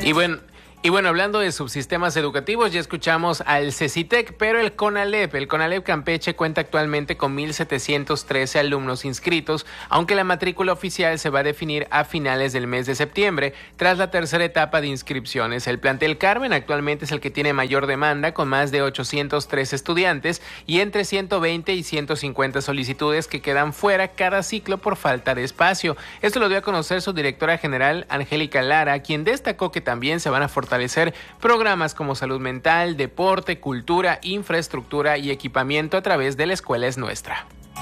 Y bueno, hablando de subsistemas educativos, ya escuchamos al CECITEC, pero el CONALEP Campeche cuenta actualmente con 1,713 alumnos inscritos, aunque la matrícula oficial se va a definir a finales del mes de septiembre, tras la tercera etapa de inscripciones. El plantel Carmen actualmente es el que tiene mayor demanda, con más de 803 estudiantes y entre 120 y 150 solicitudes que quedan fuera cada ciclo por falta de espacio. Esto lo dio a conocer su directora general, Angélica Lara, quien destacó que también se van a fortalecer programas como salud mental, deporte, cultura, infraestructura y equipamiento a través de La Escuela es Nuestra.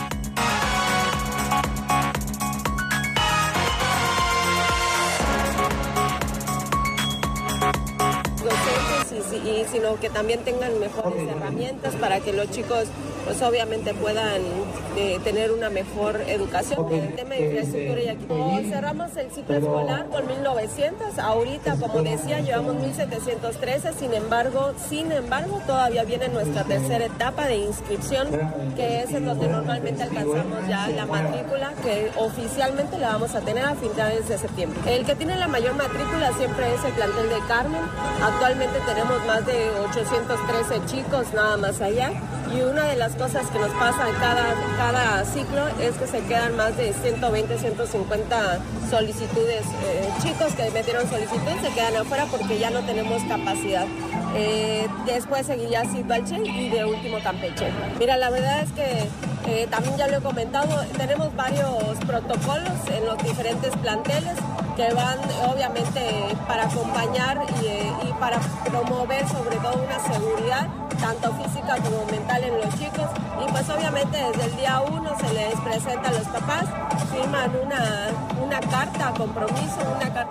Sino que también tengan mejores herramientas para que los chicos pues obviamente puedan tener una mejor educación. El tema de infraestructura y equipo. Cerramos el ciclo escolar con 1,900, ahorita como decía llevamos 1,713, sin embargo todavía viene nuestra tercera etapa de inscripción, que es en donde normalmente alcanzamos ya la matrícula, que oficialmente la vamos a tener a finales de septiembre. El que tiene la mayor matrícula siempre es el plantel de Carmen. Actualmente tenemos más de 813 chicos nada más allá, y una de las cosas que nos pasa en cada ciclo es que se quedan más de 120, 150 solicitudes, chicos que metieron solicitud se quedan afuera porque ya no tenemos capacidad. Después seguiría Sitbalche y de último Campeche. Mira, la verdad es que también ya lo he comentado, tenemos varios protocolos en los diferentes planteles que van obviamente para acompañar y para promover sobre todo una seguridad tanto física como mental en los chicos, y pues obviamente desde el día 1 se les presenta a los papás, firman una carta compromiso, una carta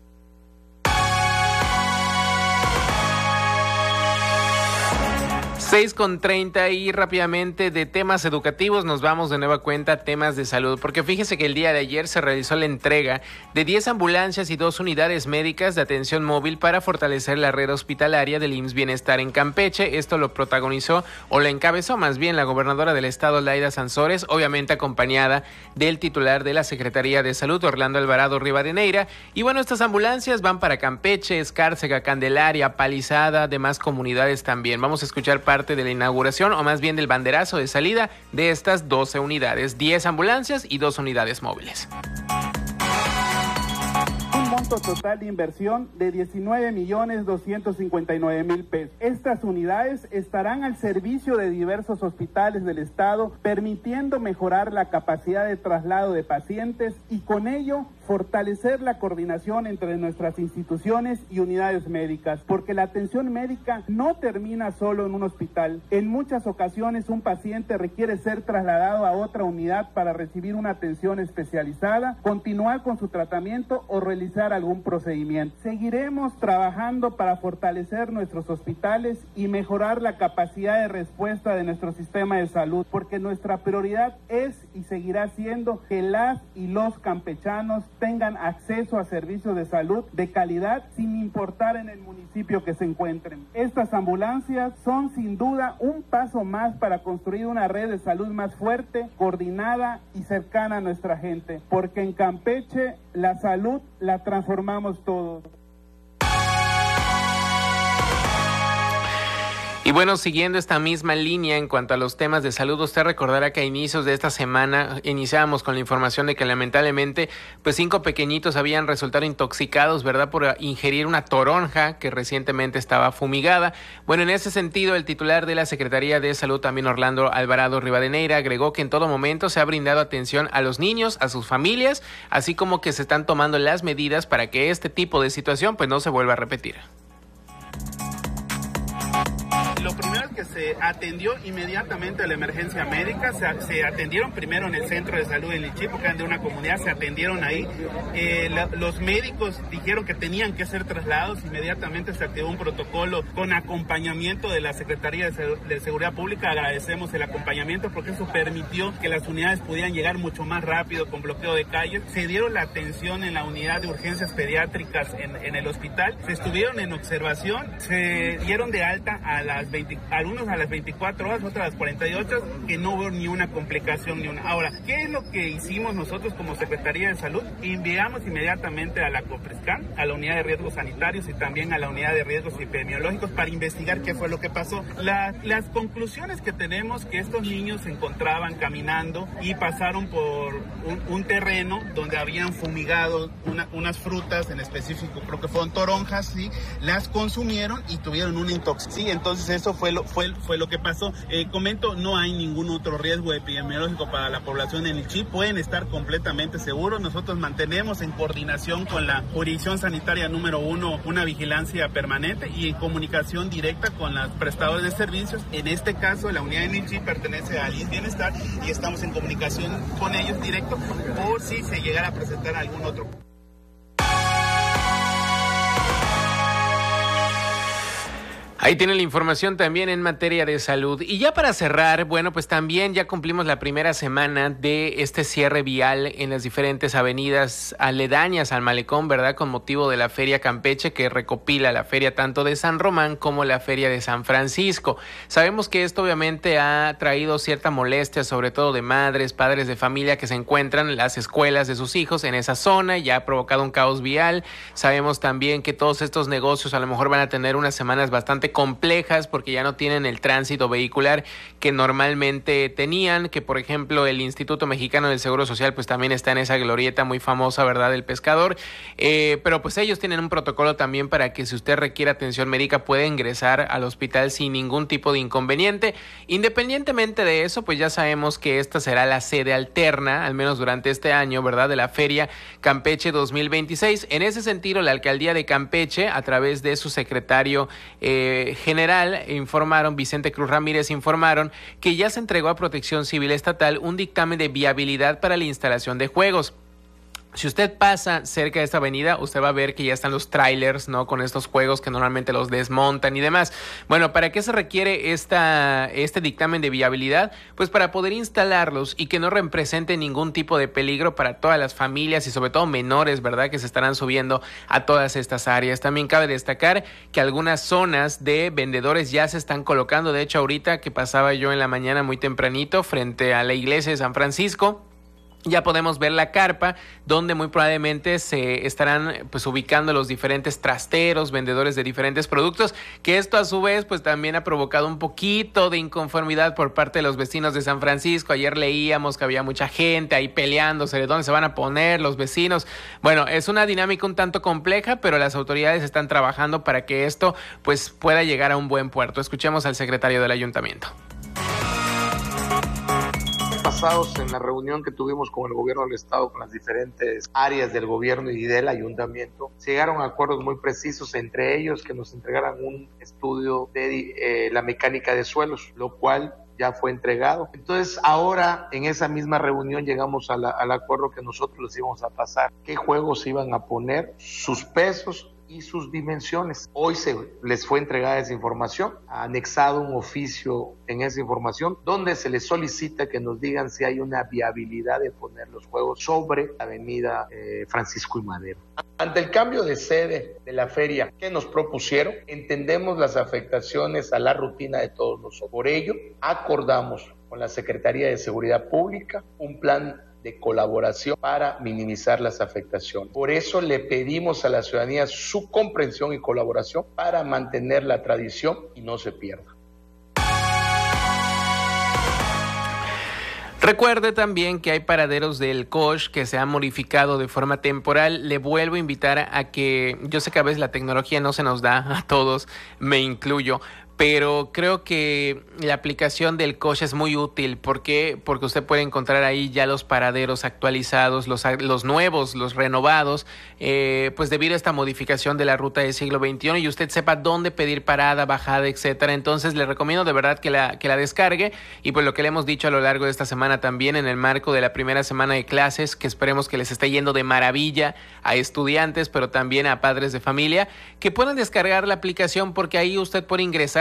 6:30 y rápidamente de temas educativos nos vamos de nueva cuenta a temas de salud, porque fíjese que el día de ayer se realizó la entrega de 10 ambulancias y 2 unidades médicas de atención móvil para fortalecer la red hospitalaria del IMSS Bienestar en Campeche. Esto lo protagonizó o lo encabezó más bien la gobernadora del estado, Laida Sansores, obviamente acompañada del titular de la Secretaría de Salud, Orlando Alvarado Rivadeneira. Y bueno, estas ambulancias van para Campeche, Escárcega, Candelaria, Palizada, demás comunidades también. Vamos a escuchar parte de la inauguración, o más bien del banderazo de salida de estas 12 unidades, 10 ambulancias y 2 unidades móviles. Un monto total de inversión de 19.259.000 pesos. Estas unidades estarán al servicio de diversos hospitales del estado, permitiendo mejorar la capacidad de traslado de pacientes y con ello fortalecer la coordinación entre nuestras instituciones y unidades médicas, porque la atención médica no termina solo en un hospital. En muchas ocasiones un paciente requiere ser trasladado a otra unidad para recibir una atención especializada, continuar con su tratamiento o realizar algún procedimiento. Seguiremos trabajando para fortalecer nuestros hospitales y mejorar la capacidad de respuesta de nuestro sistema de salud, porque nuestra prioridad es y seguirá siendo que las y los campechanos tengan acceso a servicios de salud de calidad sin importar en el municipio que se encuentren. Estas ambulancias son sin duda un paso más para construir una red de salud más fuerte, coordinada y cercana a nuestra gente, porque en Campeche la salud la transformamos todos. Y bueno, siguiendo esta misma línea en cuanto a los temas de salud, usted recordará que a inicios de esta semana iniciábamos con la información de que lamentablemente pues 5 pequeñitos habían resultado intoxicados, ¿verdad?, por ingerir una toronja que recientemente estaba fumigada. Bueno, en ese sentido, el titular de la Secretaría de Salud, también Orlando Alvarado Rivadeneira, agregó que en todo momento se ha brindado atención a los niños, a sus familias, así como que se están tomando las medidas para que este tipo de situación pues no se vuelva a repetir. Lo primero es que se atendió inmediatamente a la emergencia médica, se atendieron primero en el centro de salud en Lichí, porque eran de una comunidad, se atendieron ahí. Los médicos dijeron que tenían que ser trasladados, inmediatamente se activó un protocolo con acompañamiento de la Secretaría de Seguridad Pública. Agradecemos el acompañamiento porque eso permitió que las unidades pudieran llegar mucho más rápido con bloqueo de calles. Se dieron la atención en la unidad de urgencias pediátricas en el hospital, se estuvieron en observación, se dieron de alta a las algunos a las 24 horas, otros a las 48, que no hubo ni una complicación ni una. Ahora, ¿qué es lo que hicimos nosotros como Secretaría de Salud? Enviamos inmediatamente a la COPRESCAN, a la Unidad de Riesgos Sanitarios y también a la Unidad de Riesgos Epidemiológicos para investigar qué fue lo que pasó. Las conclusiones que tenemos, que estos niños se encontraban caminando y pasaron por un terreno donde habían fumigado unas frutas, en específico creo que fueron toronjas, ¿sí? Las consumieron y tuvieron una intoxicación. Sí, entonces eso fue lo que pasó. Comento, no hay ningún otro riesgo epidemiológico para la población en el chip, pueden estar completamente seguros. Nosotros mantenemos en coordinación con la jurisdicción sanitaria número 1 una vigilancia permanente y en comunicación directa con los prestadores de servicios. En este caso, la unidad de Nilchi pertenece al INS Bienestar y estamos en comunicación con ellos directo por si se llegara a presentar algún otro. Ahí tiene la información también en materia de salud. Y ya para cerrar, bueno, pues también ya cumplimos la primera semana de este cierre vial en las diferentes avenidas aledañas al malecón, ¿verdad? Con motivo de la Feria Campeche, que recopila la feria tanto de San Román como la Feria de San Francisco. Sabemos que esto obviamente ha traído cierta molestia, sobre todo de madres, padres de familia que se encuentran en las escuelas de sus hijos en esa zona, y ha provocado un caos vial. Sabemos también que todos estos negocios a lo mejor van a tener unas semanas bastante complejas porque ya no tienen el tránsito vehicular que normalmente tenían, que por ejemplo el Instituto Mexicano del Seguro Social pues también está en esa glorieta muy famosa, ¿verdad?, del pescador, pero pues ellos tienen un protocolo también para que si usted requiere atención médica puede ingresar al hospital sin ningún tipo de inconveniente. Independientemente de eso, pues ya sabemos que esta será la sede alterna, al menos durante este año, ¿verdad?, de la Feria Campeche 2026. En ese sentido, la Alcaldía de Campeche, a través de su secretario general, Vicente Cruz Ramírez, informaron que ya se entregó a Protección Civil Estatal un dictamen de viabilidad para la instalación de juegos. Si usted pasa cerca de esta avenida, usted va a ver que ya están los trailers, ¿no?, con estos juegos que normalmente los desmontan y demás. Bueno, ¿para qué se requiere este dictamen de viabilidad? Pues para poder instalarlos y que no represente ningún tipo de peligro para todas las familias y sobre todo menores, ¿verdad?, que se estarán subiendo a todas estas áreas. También cabe destacar que algunas zonas de vendedores ya se están colocando. De hecho, ahorita que pasaba yo en la mañana muy tempranito frente a la iglesia de San Francisco, ya podemos ver la carpa donde muy probablemente se estarán pues ubicando los diferentes trasteros, vendedores de diferentes productos, que esto a su vez pues también ha provocado un poquito de inconformidad por parte de los vecinos de San Francisco. Ayer leíamos que había mucha gente ahí peleándose de dónde se van a poner los vecinos. Bueno, es una dinámica un tanto compleja, pero las autoridades están trabajando para que esto pues pueda llegar a un buen puerto. Escuchemos al secretario del ayuntamiento. Pasados en la reunión que tuvimos con el gobierno del estado, con las diferentes áreas del gobierno y del ayuntamiento, se llegaron a acuerdos muy precisos, entre ellos que nos entregaran un estudio de la mecánica de suelos, lo cual ya fue entregado. Entonces ahora en esa misma reunión llegamos al acuerdo que nosotros les íbamos a pasar qué juegos iban a poner, sus pesos y sus dimensiones. Hoy se les fue entregada esa información, ha anexado un oficio en esa información donde se les solicita que nos digan si hay una viabilidad de poner los juegos sobre la avenida Francisco y Madero. Ante el cambio de sede de la feria que nos propusieron, entendemos las afectaciones a la rutina de todos nosotros. Por ello, acordamos con la Secretaría de Seguridad Pública un plan de colaboración para minimizar las afectaciones. Por eso le pedimos a la ciudadanía su comprensión y colaboración para mantener la tradición y no se pierda. Recuerde también que hay paraderos del COSH que se han modificado de forma temporal. Le vuelvo a invitar a que, yo sé que a veces la tecnología no se nos da a todos, me incluyo, pero creo que la aplicación del COSH es muy útil. ¿Por qué? Porque usted puede encontrar ahí ya los paraderos actualizados, los nuevos, los renovados, pues debido a esta modificación de la ruta del siglo XXI, y usted sepa dónde pedir parada, bajada, etcétera. Entonces le recomiendo de verdad que la descargue, y pues lo que le hemos dicho a lo largo de esta semana también en el marco de la primera semana de clases, que esperemos que les esté yendo de maravilla a estudiantes, pero también a padres de familia, que puedan descargar la aplicación, porque ahí usted puede ingresar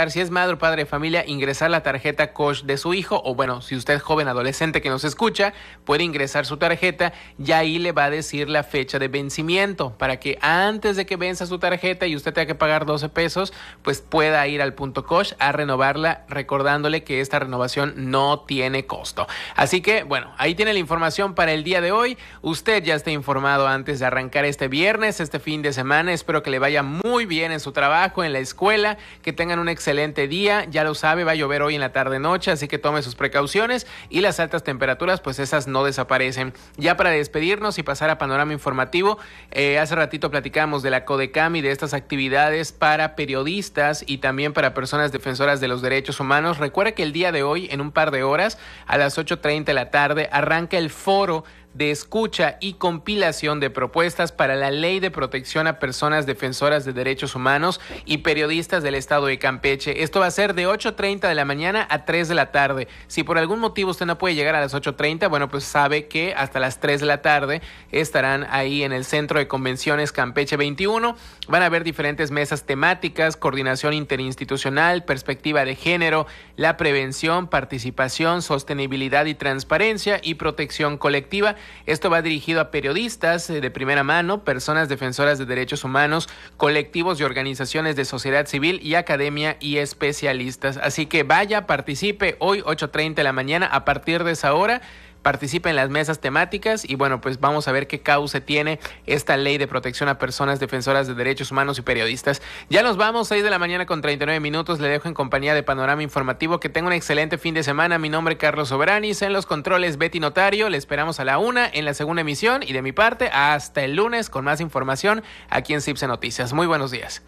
ingresar, si es madre o padre de familia, ingresar la tarjeta Cosh de su hijo, o bueno, si usted es joven adolescente que nos escucha, puede ingresar su tarjeta y ahí le va a decir la fecha de vencimiento para que antes de que venza su tarjeta y usted tenga que pagar 12 pesos, pues pueda ir al punto Cosh a renovarla, recordándole que esta renovación no tiene costo. Así que, bueno, ahí tiene la información para el día de hoy. Usted ya está informado antes de arrancar este viernes, este fin de semana. Espero que le vaya muy bien en su trabajo, en la escuela, que tengan un excelente día. Ya lo sabe, va a llover hoy en la tarde-noche, así que tome sus precauciones y las altas temperaturas, pues esas no desaparecen. Ya para despedirnos y pasar a panorama informativo, hace ratito platicamos de la Codecam y de estas actividades para periodistas y también para personas defensoras de los derechos humanos. Recuerda que el día de hoy, en un par de horas, a las 8:30 de la tarde, arranca el foro de escucha y compilación de propuestas para la Ley de Protección a Personas Defensoras de Derechos Humanos y Periodistas del Estado de Campeche. Esto va a ser de 8:30 de la mañana a 3 de la tarde. Si por algún motivo usted no puede llegar a las 8:30, bueno, pues sabe que hasta las 3 de la tarde estarán ahí en el Centro de Convenciones Campeche 21. Van a haber diferentes mesas temáticas, coordinación interinstitucional, perspectiva de género, la prevención, participación, sostenibilidad y transparencia y protección colectiva. Esto va dirigido a periodistas de primera mano, personas defensoras de derechos humanos, colectivos y organizaciones de sociedad civil y academia y especialistas. Así que vaya, participe hoy 8:30 de la mañana. A partir de esa hora, participe en las mesas temáticas y bueno, pues vamos a ver qué cauce tiene esta ley de protección a personas defensoras de derechos humanos y periodistas. Ya nos vamos, 6 de la mañana con 39 minutos. Le dejo en compañía de Panorama Informativo. Que tenga un excelente fin de semana. Mi nombre es Carlos Soberanis. En los controles, Betty Notario. Le esperamos a la 1 en la segunda emisión y de mi parte hasta el lunes con más información aquí en CIPSE Noticias. Muy buenos días.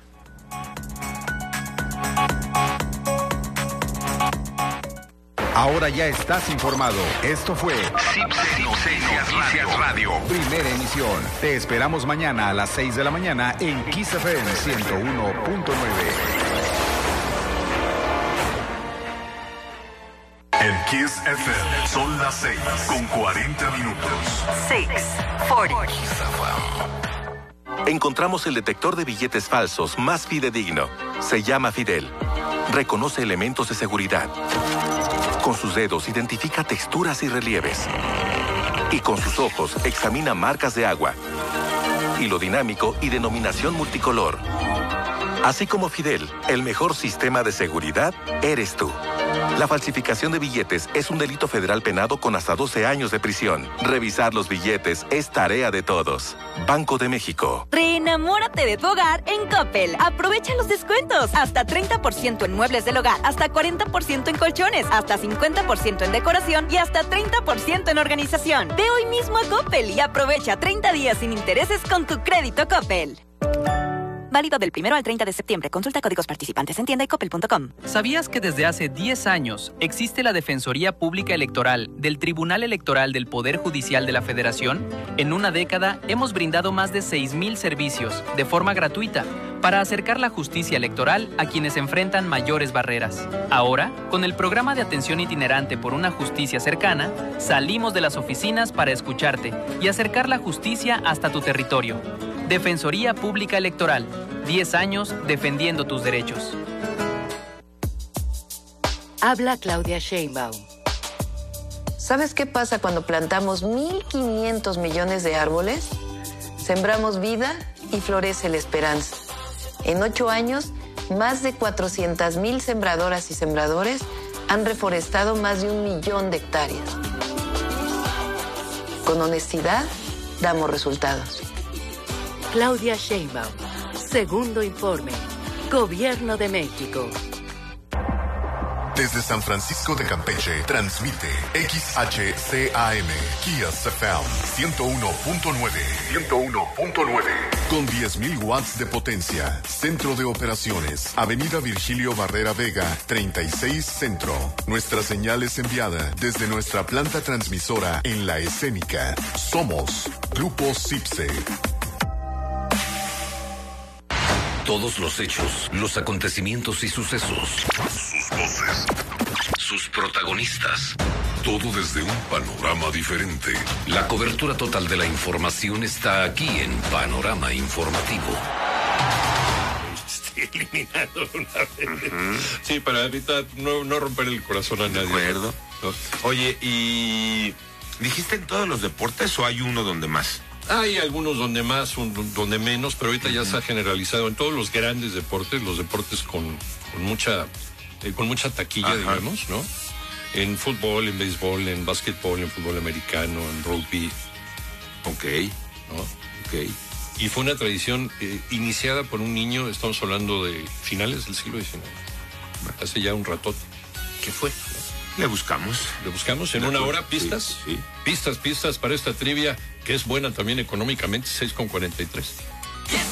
Ahora ya estás informado. Esto fue CIPSE Noticias Radio. Primera emisión. Te esperamos mañana a las 6 de la mañana en Kiss FM 101.9. En Kiss FM son las 6:40. 6:40. Encontramos el detector de billetes falsos más fidedigno. Se llama Fidel. Reconoce elementos de seguridad. Con sus dedos identifica texturas y relieves. Y con sus ojos examina marcas de agua. Hilo dinámico y denominación multicolor. Así como Fidel, el mejor sistema de seguridad eres tú. La falsificación de billetes es un delito federal penado con hasta 12 años de prisión. Revisar los billetes es tarea de todos. Banco de México. Reenamórate de tu hogar en Coppel. Aprovecha los descuentos. Hasta 30% en muebles del hogar, hasta 40% en colchones, hasta 50% en decoración y hasta 30% en organización. Ve hoy mismo a Coppel y aprovecha 30 días sin intereses con tu crédito Coppel. Válido del 1 al 30 de septiembre. Consulta códigos participantes en tienda y coppel.com. ¿Sabías que desde hace 10 años existe la Defensoría Pública Electoral del Tribunal Electoral del Poder Judicial de la Federación? En una década hemos brindado más de 6,000 servicios de forma gratuita para acercar la justicia electoral a quienes enfrentan mayores barreras. Ahora, con el programa de atención itinerante por una justicia cercana, salimos de las oficinas para escucharte y acercar la justicia hasta tu territorio. Defensoría Pública Electoral. 10 años defendiendo tus derechos. Habla Claudia Sheinbaum. ¿Sabes qué pasa cuando plantamos 1,500 millones de árboles? Sembramos vida y florece la esperanza. En 8 años, más de 400,000 sembradoras y sembradores han reforestado más de 1 millón de hectáreas. Con honestidad, damos resultados. Claudia Sheinbaum. Segundo informe. Gobierno de México. Desde San Francisco de Campeche, transmite XHCAM, Kiss FM 101.9. 101.9. Con 10,000 watts de potencia. Centro de operaciones. Avenida Virgilio Barrera Vega, 36 Centro. Nuestra señal es enviada desde nuestra planta transmisora en La Escénica. Somos Grupo CIPSE. Todos los hechos, los acontecimientos y sucesos. Sus voces. Sus protagonistas. Todo desde un panorama diferente. La cobertura total de la información está aquí en Panorama Informativo. eliminado una vez. Sí, para evitar no romper el corazón a nadie. De acuerdo. ¿No? Oye, ¿y dijiste en todos los deportes o hay uno donde más? Hay algunos donde más, donde menos, pero ahorita ya se ha generalizado en todos los grandes deportes, los deportes con mucha taquilla, digamos, ¿no? En fútbol, en béisbol, en básquetbol, en fútbol americano, en rugby. Ok. ¿No? Ok. Y fue una tradición iniciada por un niño, estamos hablando de finales del siglo XIX, hace ya un ratote. ¿Qué fue? Le buscamos en una hora, pistas. Sí. Pistas para esta trivia, que es buena también económicamente, 6,43.